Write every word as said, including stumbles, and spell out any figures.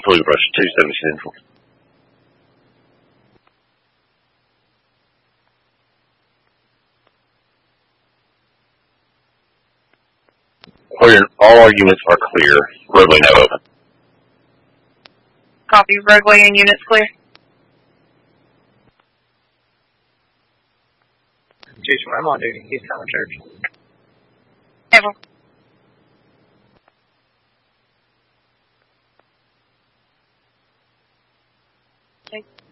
Blue Brush, two seventy Central. Clear. All our units are clear. Roadway now open. Copy. Roadway and units clear. Jason, I'm on duty. He's coming, church. Ever. Okay.